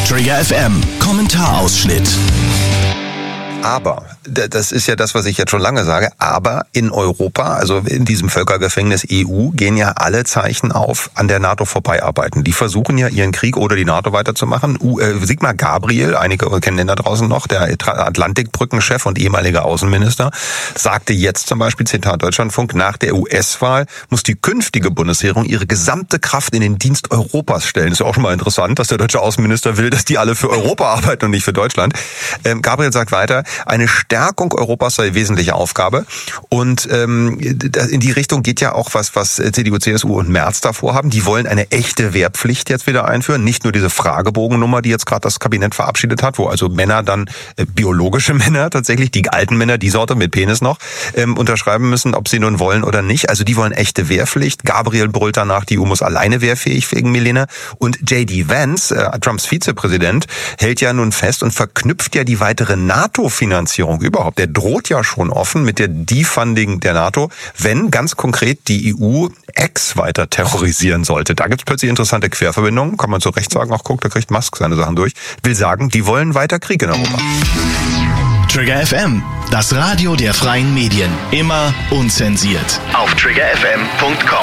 Trigger FM Kommentarausschnitt. Aber, das ist ja das, was ich jetzt schon lange sage, aber in Europa, also in diesem Völkergefängnis EU, gehen ja alle Zeichen auf, an der NATO vorbeiarbeiten. Die versuchen ja ihren Krieg oder die NATO weiterzumachen. Sigmar Gabriel, einige kennen den da draußen noch, der Atlantikbrückenchef und ehemaliger Außenminister, sagte jetzt zum Beispiel, Zitat Deutschlandfunk, nach der US-Wahl muss die künftige Bundesregierung ihre gesamte Kraft in den Dienst Europas stellen. Ist ja auch schon mal interessant, dass der deutsche Außenminister will, dass die alle für Europa arbeiten und nicht für Deutschland. Gabriel sagt weiter, eine Stärkung Europas sei wesentliche Aufgabe. Und in die Richtung geht ja auch was CDU, CSU und Merz davor haben. Die wollen eine echte Wehrpflicht jetzt wieder einführen. Nicht nur diese Fragebogennummer, die jetzt gerade das Kabinett verabschiedet hat, wo also Männer dann, biologische Männer tatsächlich, die alten Männer, die Sorte mit Penis noch, unterschreiben müssen, ob sie nun wollen oder nicht. Also die wollen echte Wehrpflicht. Gabriel brüllt danach, die EU muss alleine wehrfähig wegen Milena. Und J.D. Vance, Trumps Vizepräsident, hält ja nun fest und verknüpft ja die weitere NATO-Finanzierung überhaupt. Der droht ja schon offen mit der Defunding der NATO, wenn ganz konkret die EU Ex weiter terrorisieren sollte. Da gibt es plötzlich interessante Querverbindungen. Kann man zu Recht sagen, ach guck, da kriegt Musk seine Sachen durch. Will sagen, die wollen weiter Krieg in Europa. Trigger FM, das Radio der freien Medien. Immer unzensiert. Auf triggerfm.com.